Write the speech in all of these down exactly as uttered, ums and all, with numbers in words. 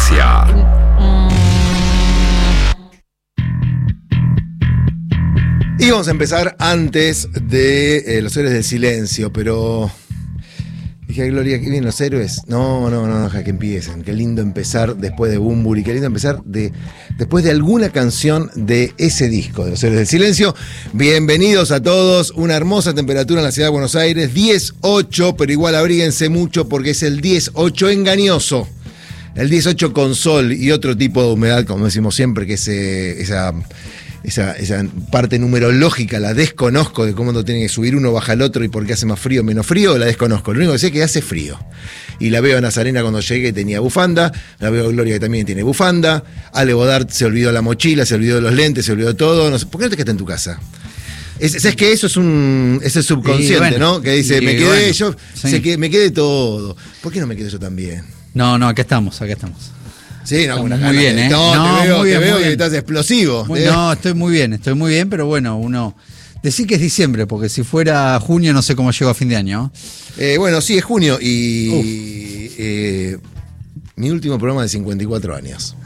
Galaxia. Y vamos a empezar antes de eh, los héroes del silencio, pero... Dije, Gloria, ¿qué vienen los héroes? No, no, no, deja que empiecen. Qué lindo empezar después de Bumburi, qué lindo empezar de, después de alguna canción de ese disco, de los héroes del silencio. Bienvenidos a todos, una hermosa temperatura en la ciudad de Buenos Aires, diez ocho, pero igual abríguense mucho porque es el diez ocho engañoso. El diez ocho con sol y otro tipo de humedad, como decimos siempre, que es eh, esa... Esa, esa parte numerológica la desconozco de cómo no tiene que subir uno, baja el otro y por qué hace más frío o menos frío, la desconozco. Lo único que sé es que hace frío. Y la veo a Nazarena cuando llegué tenía bufanda, la veo a Gloria que también tiene bufanda, Ale Bodart se olvidó la mochila, se olvidó los lentes, se olvidó todo. No sé, ¿por qué no te quedaste en tu casa? Es, es que eso es un ese subconsciente, bueno, ¿no? Que dice, me quedé bueno, yo, sí. sé que me quedé todo. ¿Por qué no me quedé yo también? No, no, acá estamos, acá estamos. Sí, no, muy bien, bien, ¿eh? No, no, te veo, muy bien, te veo muy que bien. estás explosivo. Muy, no, estoy muy bien, estoy muy bien, pero bueno, uno... Decir que es diciembre, porque si fuera junio no sé cómo llego a fin de año. Eh, bueno, sí, es junio y eh, mi último programa de cincuenta y cuatro años.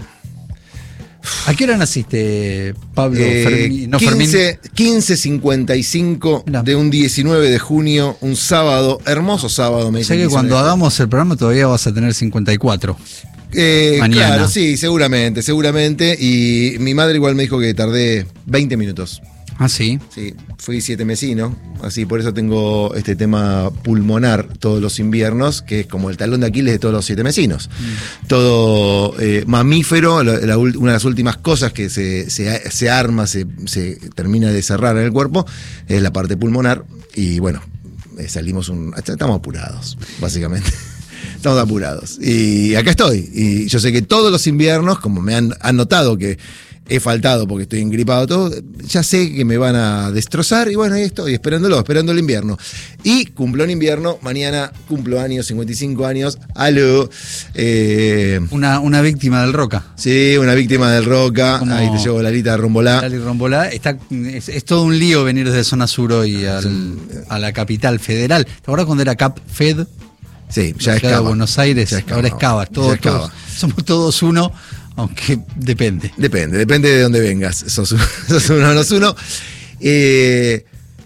¿A qué hora naciste, Pablo? Eh, Fermín, no, quince, quince cincuenta y cinco no. De un diecinueve de junio, un sábado, hermoso sábado. Me sé que cuando esto. hagamos el programa todavía vas a tener cincuenta y cuatro. Eh, Mañana. Claro, sí, seguramente, seguramente. Y mi madre igual me dijo que tardé veinte minutos. Ah, sí. Sí, fui siete mesino, así por eso tengo este tema pulmonar todos los inviernos, que es como el talón de Aquiles de todos los siete mesinos. Mm. Todo eh, mamífero, la, la, una de las últimas cosas que se, se, se arma, se, se termina de cerrar en el cuerpo, es la parte pulmonar. Y bueno, eh, salimos un... Estamos apurados, básicamente. Estamos apurados. Y acá estoy. Y yo sé que todos los inviernos, como me han, han notado que he faltado porque estoy engripado todo, ya sé que me van a destrozar. Y bueno, ahí estoy, esperándolo, esperando el invierno. Y cumplo en invierno. Mañana cumplo años, cincuenta y cinco años. Aló. Eh, una, una víctima del Roca. Sí, una víctima del Roca. Como ahí te llevo Lalita Rombolá. Lali Rombolá. Está, es, es todo un lío venir desde zona sur hoy al, sí. a la capital federal. ¿Te acuerdas cuando era Cap Fed? Sí, ya es Cava. De Buenos Aires, ya es ahora es Cava. Todo, todos, somos todos uno, aunque depende. Depende, depende de dónde vengas. Sos, sos uno, no sos uno. Eh,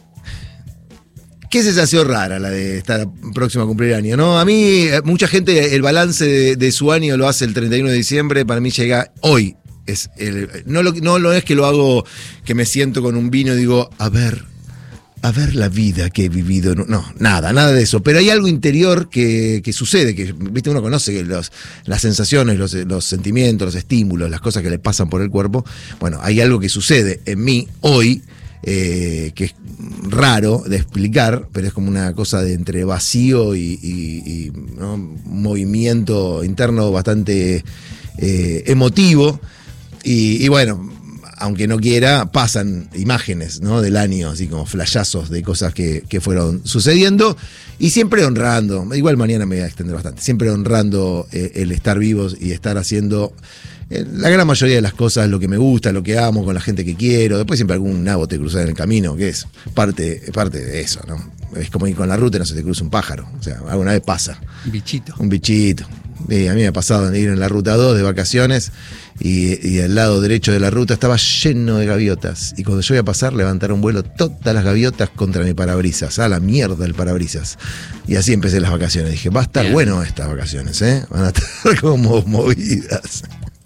qué sensación rara la de estar próximo a cumplir año, ¿no? A mí, mucha gente, el balance de, de su año lo hace el treinta y uno de diciembre, para mí llega hoy. Es el, no, lo, no lo es que lo hago, que me siento con un vino y digo, a ver... a ver la vida que he vivido. No, nada, nada de eso. Pero hay algo interior que, que sucede, que viste uno conoce que los, las sensaciones, los, los sentimientos, los estímulos, las cosas que le pasan por el cuerpo. Bueno, hay algo que sucede en mí hoy, eh, que es raro de explicar, pero es como una cosa de entre vacío y, y, y ¿no? un movimiento interno bastante eh, emotivo. Y, y bueno... aunque no quiera, pasan imágenes, ¿no? Del año, así como flashazos de cosas que, que fueron sucediendo, y siempre honrando, igual mañana me voy a extender bastante, siempre honrando eh, el estar vivos y estar haciendo eh, la gran mayoría de las cosas, lo que me gusta, lo que amo, con la gente que quiero. Después siempre algún nabo te cruza en el camino, que es parte, parte de eso, ¿no? Es como ir con la ruta y no se te cruza un pájaro, o sea, alguna vez pasa. Un bichito. Un bichito. Eh, a mí me ha pasado de ir en la ruta dos de vacaciones y, y el lado derecho de la ruta estaba lleno de gaviotas. Y cuando yo iba a pasar, levantaron vuelo todas las gaviotas contra mi parabrisas. A la mierda el parabrisas. Y así empecé las vacaciones. Dije, va a estar Bien. bueno estas vacaciones, ¿eh? Van a estar como movidas.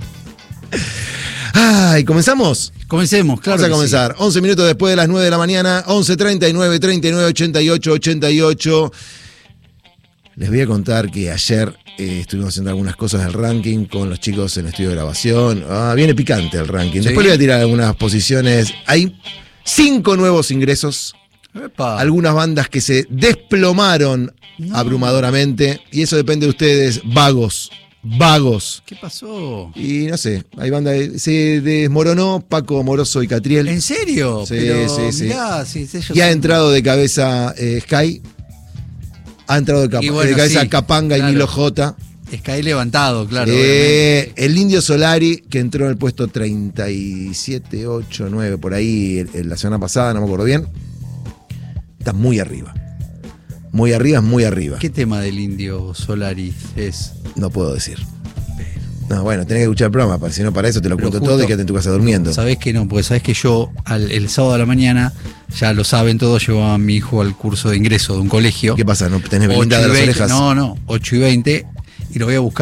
Ay, ¿comenzamos? Comencemos, claro. Vamos a comenzar. Sí. once minutos después de las nueve de la mañana. once treinta y nueve, treinta y nueve, ochenta y ocho, ochenta y ocho. Les voy a contar que ayer eh, estuvimos haciendo algunas cosas del ranking con los chicos en el estudio de grabación. Ah, viene picante el ranking. ¿Sí? Después le voy a tirar algunas posiciones. Hay cinco nuevos ingresos. Epa. Algunas bandas que se desplomaron no. abrumadoramente. Y eso depende de ustedes, vagos. Vagos. ¿Qué pasó? Y no sé, hay banda de, se desmoronó Paco Moroso y Catriel. ¿En serio? Sí, Pero, sí, sí. Mirá, sí, ellos y ha son... entrado de cabeza eh, Sky. Ha entrado de, capa, bueno, de cabeza sí, Capanga claro. y Milo J. Sky levantado, claro. Eh, el Indio Solari, que entró en el puesto treinta y siete, ocho, nueve, por ahí el, el, la semana pasada, no me acuerdo bien. Está muy arriba. Muy arriba, es muy arriba. ¿Qué tema del Indio Solari es? No puedo decir. No, bueno, tenés que escuchar el programa, para, si no para eso te lo Pero cuento justo, todo y quédate en tu casa durmiendo. Sabés que no, porque sabés que yo al, el sábado de la mañana, ya lo saben todos, llevo a mi hijo al curso de ingreso de un colegio. ¿Qué pasa? ¿No tenés blindadas las orejas? No, no, ocho y veinte, y lo voy a buscar